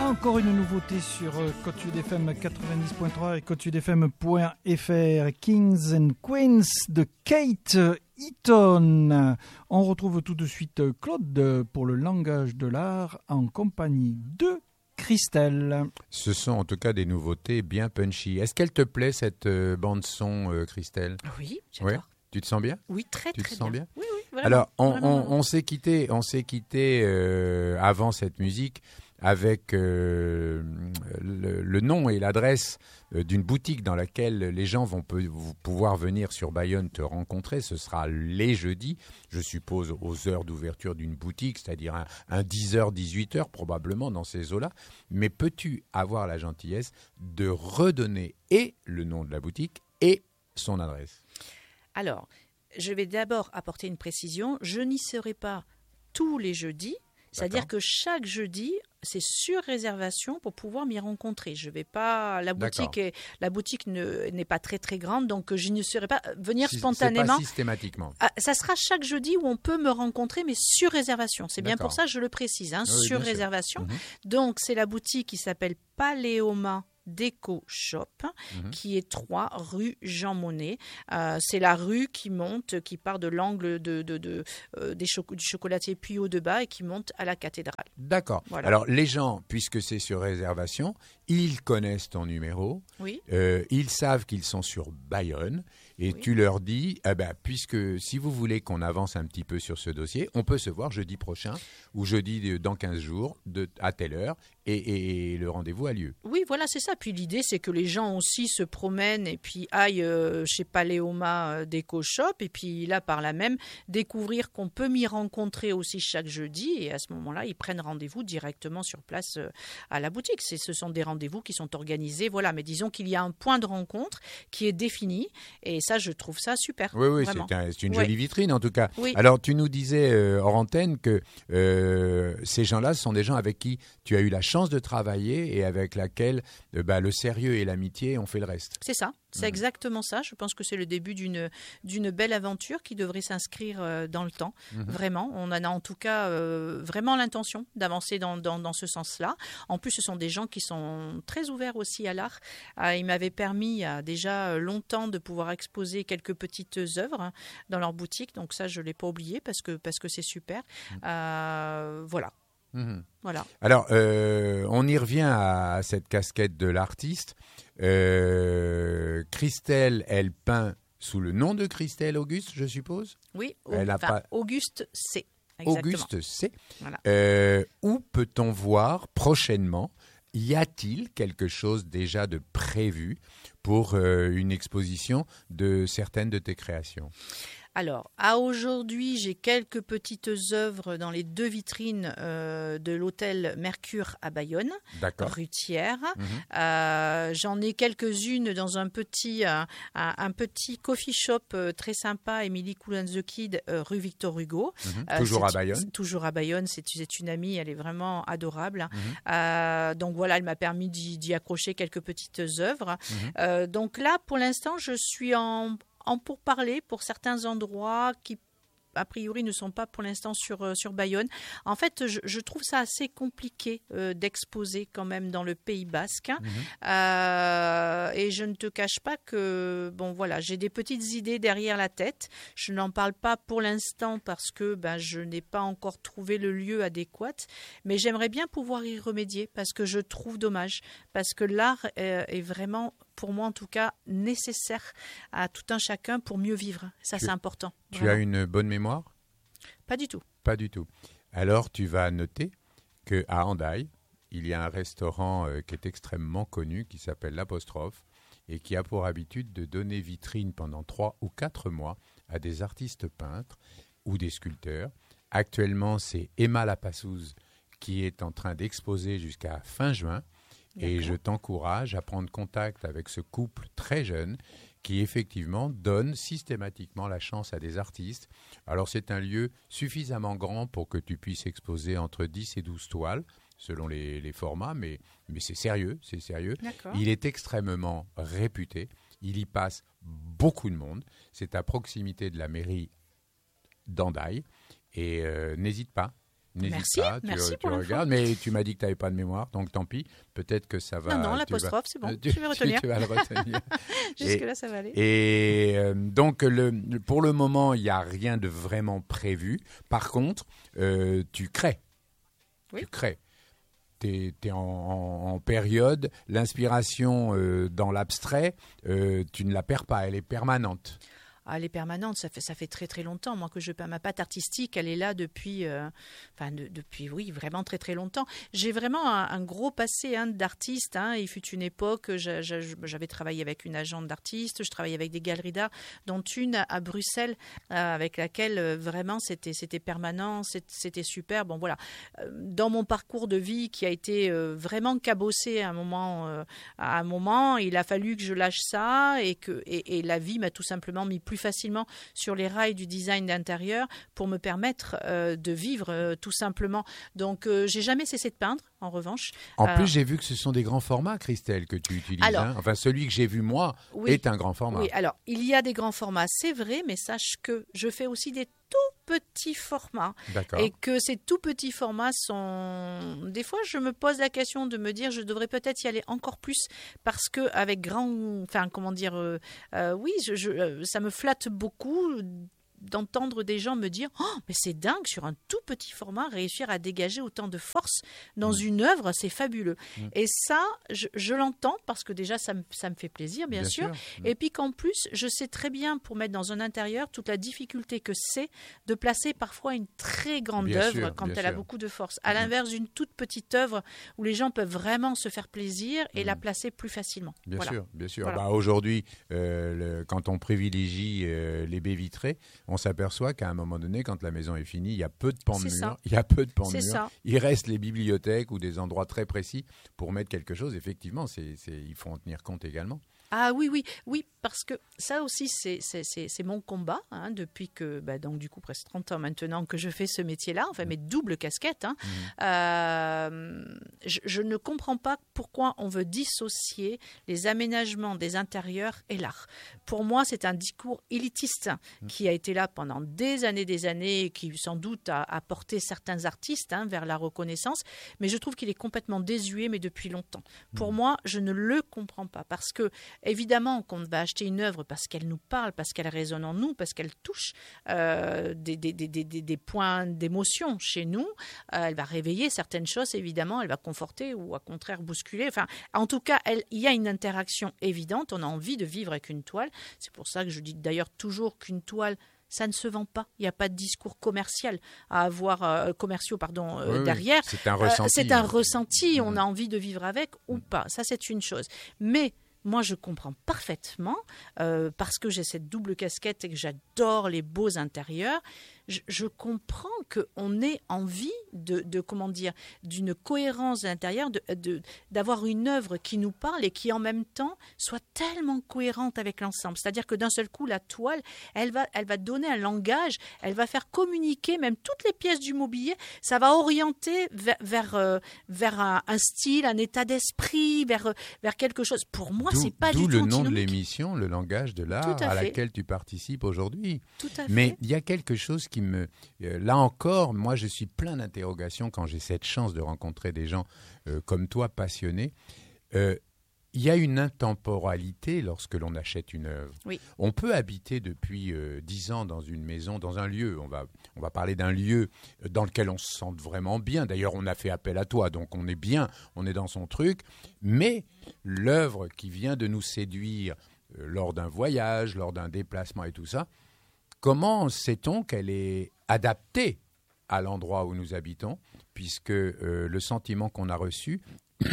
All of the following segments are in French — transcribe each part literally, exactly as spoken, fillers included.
Encore une nouveauté sur Côte Sud F M quatre-vingt-dix point trois et côte sud f m point f r. Kings and Queens de Kate Eaton. On retrouve tout de suite Claude pour le langage de l'art en compagnie de Christelle. Ce sont en tout cas des nouveautés bien punchy. Est-ce qu'elle te plaît cette euh, bande-son, euh, Christelle ? Oui, j'adore. Ouais. Tu te sens bien ? Oui, très tu très te sens bien. bien. Oui, oui, vraiment, Alors, on, vraiment, on, vraiment. on s'est quitté, on s'est quitté euh, avant cette musique avec euh, le, le nom et l'adresse euh, d'une boutique dans laquelle les gens vont peu, pouvoir venir sur Bayonne te rencontrer. Ce sera les jeudis, je suppose, aux heures d'ouverture d'une boutique, c'est-à-dire un, un dix heures, dix-huit heures probablement dans ces eaux-là. Mais peux-tu avoir la gentillesse de redonner et le nom de la boutique et son adresse ? Alors, je vais d'abord apporter une précision. Je n'y serai pas tous les jeudis. C'est-à-dire D'accord. que chaque jeudi, c'est sur réservation pour pouvoir m'y rencontrer. Je vais pas, la boutique, est, la boutique ne, n'est pas très très grande, donc je ne serai pas venir Si, spontanément. C'est pas systématiquement. Ah, ça sera chaque jeudi où on peut me rencontrer, mais sur réservation. C'est bien D'accord. pour ça que je le précise, hein, Oui, sur bien sûr. réservation. Mhm. Donc c'est la boutique qui s'appelle Paléoma Déco Shop, Mhm. qui est trois rue Jean Monnet. Euh, c'est la rue qui monte, qui part de l'angle de, de, de, euh, des choc- du chocolatier Puyot de bas et qui monte à la cathédrale. D'accord. Voilà. Alors, les gens, puisque c'est sur réservation, ils connaissent ton numéro, Oui. euh, ils savent qu'ils sont sur Bayonne, et Oui. tu leur dis, eh ben, puisque si vous voulez qu'on avance un petit peu sur ce dossier, on peut se voir jeudi prochain, ou jeudi de- dans quinze jours, de, à telle heure, et, et- et le rendez-vous a lieu. Oui, voilà, c'est ça. Puis l'idée, c'est que les gens aussi se promènent et puis aillent euh, chez Paléoma euh, Déco Shop et puis là, par là même, découvrir qu'on peut m'y rencontrer aussi chaque jeudi. Et à ce moment-là, ils prennent rendez-vous directement sur place euh, à la boutique. C'est, ce sont des rendez-vous qui sont organisés. Voilà, mais disons qu'il y a un point de rencontre qui est défini. Et ça, je trouve ça super. Oui, oui, vraiment. c'est, un- c'est une Ouais. jolie vitrine en tout cas. Oui. Alors, tu nous disais euh, hors antenne que euh, ces gens-là sont des gens avec qui tu as eu la chance de travailler et avec laquelle euh, bah, le sérieux et l'amitié ont fait le reste. C'est ça, c'est Mhm. exactement ça. Je pense que c'est le début d'une, d'une belle aventure qui devrait s'inscrire euh, dans le temps. Mhm. Vraiment, on en a en tout cas euh, vraiment l'intention d'avancer dans, dans, dans ce sens-là. En plus, ce sont des gens qui sont très ouverts aussi à l'art. Euh, ils m'avaient permis il y a déjà longtemps de pouvoir exposer quelques petites œuvres hein, dans leur boutique. Donc ça, je ne l'ai pas oublié parce que, parce que c'est super. Euh, voilà. Mhm. Voilà. Alors, euh, on y revient à cette casquette de l'artiste. Euh, Christelle, elle peint sous le nom de Christelle Auguste, je suppose. Oui, Elle a enfin, pas- Auguste C. Exactement. Auguste C. Voilà. Euh, où peut-on voir prochainement? Y a-t-il quelque chose déjà de prévu pour euh, une exposition de certaines de tes créations? Alors, à aujourd'hui, j'ai quelques petites œuvres dans les deux vitrines euh, de l'hôtel Mercure à Bayonne, D'accord. rue Thiers. Mhm. Euh, j'en ai quelques-unes dans un petit, euh, un, un petit coffee shop euh, très sympa, Emily Cool and the Kid, euh, rue Victor Hugo. Mhm. Euh, Toujours c'est- à Bayonne. c'est Toujours à Bayonne, c'est, c'est une amie, elle est vraiment adorable. Mhm. Euh, donc voilà, elle m'a permis d'y, d'y accrocher quelques petites œuvres. Mhm. Euh, donc là, pour l'instant, je suis en, en pourparlers pour certains endroits qui a priori ne sont pas pour l'instant sur, euh, sur Bayonne. En fait, je, je trouve ça assez compliqué euh, d'exposer quand même dans le Pays Basque. Mhm. Euh, et je ne te cache pas que, bon voilà, j'ai des petites idées derrière la tête. Je n'en parle pas pour l'instant parce que ben, je n'ai pas encore trouvé le lieu adéquat. Mais j'aimerais bien pouvoir y remédier parce que je trouve dommage. Parce que l'art euh, est vraiment, pour moi en tout cas, nécessaire à tout un chacun pour mieux vivre. Ça, Tu- c'est important. Tu vraiment. as une bonne mémoire? Pas du tout. Pas du tout. Alors, tu vas noter qu'à Hendaye, il y a un restaurant euh, qui est extrêmement connu, qui s'appelle l'Apostrophe, et qui a pour habitude de donner vitrine pendant trois ou quatre mois à des artistes peintres ou des sculpteurs. Actuellement, c'est Emma Lapassouz qui est en train d'exposer jusqu'à fin juin. Et D'accord. je t'encourage à prendre contact avec ce couple très jeune qui effectivement donne systématiquement la chance à des artistes. Alors c'est un lieu suffisamment grand pour que tu puisses exposer entre dix et douze toiles, selon les, les formats, mais, mais c'est sérieux, c'est sérieux. D'accord. Il est extrêmement réputé, il y passe beaucoup de monde, c'est à proximité de la mairie d'Hendaye, et euh, n'hésite pas. N'hésite merci, pas, merci tu, pour tu l'info. regardes, mais tu m'as dit que tu n'avais pas de mémoire, donc tant pis. Peut-être que ça va. Non, non, tu l'apostrophe, vas- c'est bon, tu, je vais retenir. Tu, tu vas le retenir. Jusque-là, ça va aller. Et euh, donc, le, pour le moment, il n'y a rien de vraiment prévu. Par contre, euh, tu crées. Oui. Tu crées. Tu es en, en, en période. L'inspiration euh, dans l'abstrait, euh, tu ne la perds pas, elle est permanente. Ah, elle est permanente, ça fait, ça fait très très longtemps. Moi, que je peins ma patte artistique, elle est là depuis, euh, enfin, de, depuis, oui, vraiment très très longtemps. J'ai vraiment un, un gros passé hein, d'artiste. Hein. Il fut une époque, j'a- j'a- j'avais travaillé avec une agente d'artistes, je travaillais avec des galeries d'art, dont une à, à Bruxelles, euh, avec laquelle euh, vraiment c'était, c'était permanent, c'est- c'était super. Bon, voilà. Euh, Dans mon parcours de vie qui a été euh, vraiment cabossé à un moment, euh, à un moment, il a fallu que je lâche ça et que et, et la vie m'a tout simplement mis plus facilement sur les rails du design d'intérieur pour me permettre euh, de vivre euh, tout simplement. Donc, euh, j'ai jamais cessé de peindre, en revanche. En Euh, plus, j'ai vu que ce sont des grands formats, Christelle, que tu utilises. Alors- hein. Enfin, celui que j'ai vu, moi, Oui. est un grand format. Oui, alors, il y a des grands formats, c'est vrai, mais sache que je fais aussi des tout petits formats. D'accord. Et que ces tout petits formats sont... Des fois, je me pose la question de me dire, je devrais peut-être y aller encore plus parce que avec grand... Enfin, comment dire... euh, euh, oui, je, je, euh, ça me flatte beaucoup d'entendre des gens me dire « Oh, mais c'est dingue, sur un tout petit format, réussir à dégager autant de force dans Mm. une œuvre, c'est fabuleux. Mm. Et ça, je, je l'entends parce que déjà, ça me, ça me fait plaisir, bien, sûr. Mm. Et puis qu'en plus, je sais très bien, pour mettre dans un intérieur, toute la difficulté que c'est de placer parfois une très grande Bien œuvre sûr, quand bien elle a sûr. beaucoup de force. À Mhm. l'inverse d'une toute petite œuvre où les gens peuvent vraiment se faire plaisir et Mhm. la placer plus facilement. Bien Voilà. sûr, bien sûr. Voilà. Bah, aujourd'hui, euh, le- quand on privilégie euh, les baies vitrées, on s'aperçoit qu'à un moment donné, quand la maison est finie, il y a peu de pans de C'est mur. ça. Il y a peu de pans de C'est mur. ça. Il reste les bibliothèques ou des endroits très précis pour mettre quelque chose. Effectivement, c'est, c'est, il faut en tenir compte également. Ah oui, oui, oui, parce que ça aussi, c'est, c'est, c'est, c'est mon combat, hein, depuis que, bah, donc du coup, presque trente ans maintenant que je fais ce métier-là, enfin mes doubles casquettes. Hein. Mhm. Euh, je, je ne comprends pas pourquoi on veut dissocier les aménagements des intérieurs et l'art. Pour moi, c'est un discours élitiste qui a été là pendant des années, des années, et qui sans doute a, a porté certains artistes hein, vers la reconnaissance, mais je trouve qu'il est complètement désuet, mais depuis longtemps. Pour Mhm. moi, je ne le comprends pas, parce que évidemment qu'on va acheter une œuvre parce qu'elle nous parle, parce qu'elle résonne en nous, parce qu'elle touche euh, des, des, des, des, des points d'émotion chez nous. Euh, elle va réveiller certaines choses, évidemment. Elle va conforter ou, au contraire, bousculer. Enfin, en tout cas, elle- il y a une interaction évidente. On a envie de vivre avec une toile. C'est pour ça que je dis d'ailleurs toujours qu'une toile, ça ne se vend pas. Il n'y a pas de discours commercial à avoir, euh, commerciaux pardon, euh, Oui, oui, derrière. c'est un Euh, ressenti. c'est un hein. ressenti, on Mhm. a envie de vivre avec ou pas. Ça, c'est une chose. Mais moi, je comprends parfaitement, euh, parce que j'ai cette double casquette et que j'adore les beaux intérieurs, je, je comprends qu'on ait envie de, de comment dire, d'une cohérence intérieure, de, de, d'avoir une œuvre qui nous parle et qui en même temps soit tellement cohérente avec l'ensemble. C'est-à-dire que d'un seul coup, la toile, elle va, elle va donner un langage, elle va faire communiquer même toutes les pièces du mobilier, ça va orienter vers, vers, euh, vers un, un style, un état d'esprit, vers, vers quelque chose. Pour moi, D'où, c'est pas d'où du le tout nom de antinomique. l'émission, le langage de l'art, Tout à à, fait. laquelle tu participes aujourd'hui. Tout à Mais fait. il y a quelque chose qui me... euh, là encore, moi, je suis plein d'interrogations quand j'ai cette chance de rencontrer des gens euh, comme toi, passionnés. Euh, Il y a une intemporalité lorsque l'on achète une œuvre. Oui. On peut habiter depuis euh, dix ans dans une maison, dans un lieu. On va, on va parler d'un lieu dans lequel on se sent vraiment bien. D'ailleurs, on a fait appel à toi, donc on est bien, on est dans son truc. Mais l'œuvre qui vient de nous séduire euh, lors d'un voyage, lors d'un déplacement et tout ça, comment sait-on qu'elle est adaptée à l'endroit où nous habitons, puisque euh, le sentiment qu'on a reçu,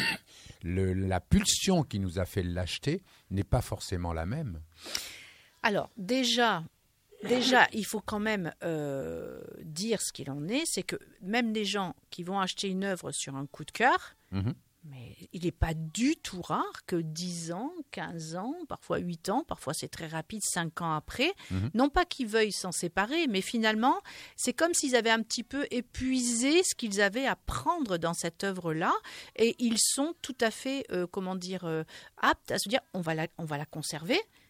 le, la pulsion qui nous a fait l'acheter n'est pas forcément la même. Alors, déjà, déjà il faut quand même euh, dire ce qu'il en est, c'est que même les gens qui vont acheter une œuvre sur un coup de cœur, Mhm. mais il n'est pas du tout rare que dix ans, quinze ans, parfois huit ans, parfois c'est très rapide, cinq ans après, Mhm. non pas qu'ils veuillent s'en séparer, mais finalement, c'est comme s'ils avaient un petit peu épuisé ce qu'ils avaient à prendre dans cette œuvre-là, et ils sont tout à fait, euh, comment dire, euh, aptes à se dire, on va la, on va la conserver,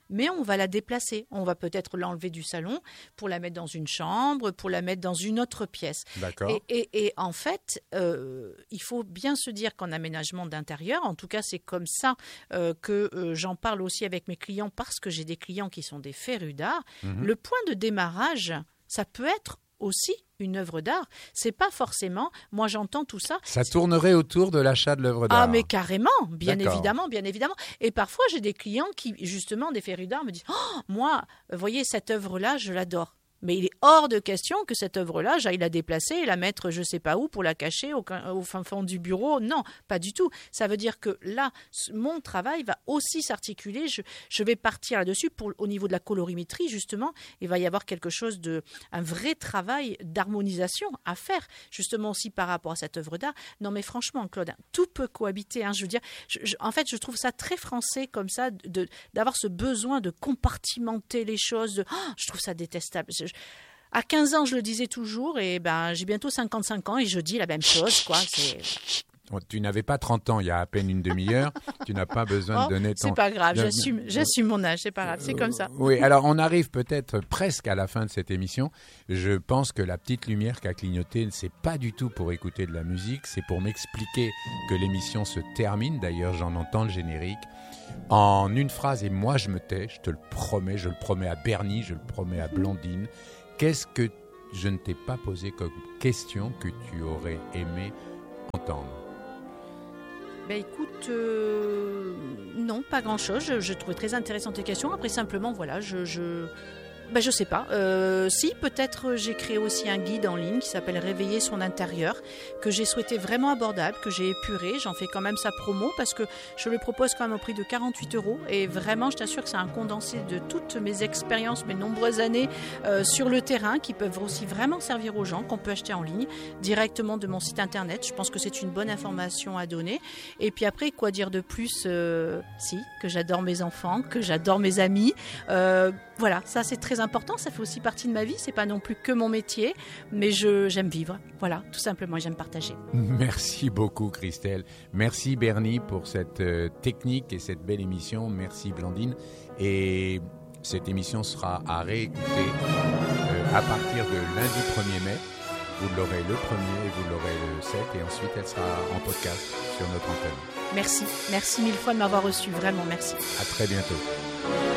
mais on va la déplacer. On va peut-être l'enlever du salon pour la mettre dans une chambre, pour la mettre dans une autre pièce. D'accord. Et, et, et en fait, euh, il faut bien se dire qu'en aménagement d'intérieur, en tout cas c'est comme ça euh, que euh, j'en parle aussi avec mes clients, parce que j'ai des clients qui sont des férus d'art. Mmh. Le point de démarrage, ça peut être aussi une œuvre d'art. C'est pas forcément, moi j'entends tout ça. Ça tournerait autour de l'achat de l'œuvre d'art. Ah mais carrément, bien D'accord. évidemment, bien évidemment. Et parfois j'ai des clients qui, justement, des férus d'art me disent oh, moi, vous voyez cette œuvre-là, je l'adore. Mais il est hors de question que cette œuvre-là, j'aille la déplacer et la mettre je ne sais pas où pour la cacher au, au fin fond du bureau. Non, pas du tout. Ça veut dire que là, mon travail va aussi s'articuler. Je, je vais partir là-dessus pour, au niveau de la colorimétrie, justement. Il va y avoir quelque chose de, un vrai travail d'harmonisation à faire, justement aussi par rapport à cette œuvre d'art. Non, mais franchement, Claude, tout peut cohabiter. Hein, je veux dire, je, je, en fait, je trouve ça très français comme ça, de, d'avoir ce besoin de compartimenter les choses. De, oh, je trouve ça détestable. Je, À quinze ans, je le disais toujours, et ben j'ai bientôt cinquante-cinq ans et je dis la même chose, quoi. C'est... Tu n'avais pas trente ans il y a à peine une demi-heure. Tu n'as pas besoin oh, de donner ton... C'est pas grave, j'assume, j'assume mon âge, c'est pas grave, c'est comme ça. Oui, alors on arrive peut-être presque à la fin de cette émission. Je pense que la petite lumière qui a clignoté, c'est pas du tout pour écouter de la musique, c'est pour m'expliquer que l'émission se termine. D'ailleurs, j'en entends le générique. En une phrase, et moi je me tais, je te le promets, je le promets à Bernie, je le promets à Blandine. Qu'est-ce que je ne t'ai pas posé comme question que tu aurais aimé entendre ? Ben écoute, euh, non, pas grand-chose. Je, je trouvais très intéressante tes questions. Après, simplement, voilà, je... je... Ben, je sais pas. Euh, si, peut-être j'ai créé aussi un guide en ligne qui s'appelle Réveiller son intérieur, que j'ai souhaité vraiment abordable, que j'ai épuré. J'en fais quand même sa promo parce que je le propose quand même au prix de quarante-huit euros. Et vraiment, je t'assure que c'est un condensé de toutes mes expériences, mes nombreuses années euh, sur le terrain, qui peuvent aussi vraiment servir aux gens, qu'on peut acheter en ligne directement de mon site internet. Je pense que c'est une bonne information à donner. Et puis après, quoi dire de plus euh, Si, que j'adore mes enfants, que j'adore mes amis. Euh, voilà, ça c'est très important, ça fait aussi partie de ma vie, c'est pas non plus que mon métier, mais je, j'aime vivre, voilà, tout simplement, j'aime partager. Merci beaucoup Christelle, merci Bernie pour cette euh, technique et cette belle émission, merci Blandine, et cette émission sera à réécouter euh, à partir de lundi premier mai, vous l'aurez le premier et vous l'aurez le sept, et ensuite elle sera en podcast sur notre antenne. Merci, merci mille fois de m'avoir reçu, vraiment merci. À très bientôt.